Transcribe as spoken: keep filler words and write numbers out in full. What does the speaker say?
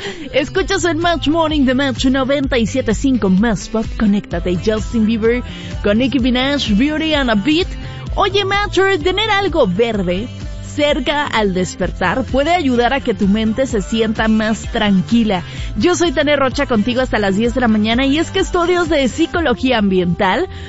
Escuchas en Match Morning de Match noventa y siete punto cinco Más Pop. Conéctate. Justin Bieber con Nicki Minaj, Beauty and a Beat. Oye, Matcher, tener algo verde cerca al despertar puede ayudar a que tu mente se sienta más tranquila. Yo soy Tania Rocha, contigo hasta las diez de la mañana, y es que estudios de psicología ambiental